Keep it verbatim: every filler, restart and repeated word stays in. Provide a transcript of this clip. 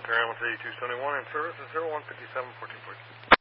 Delta Hamilton eighty-two seventy-one in service is zero one fifty-seven fourteen fourteen.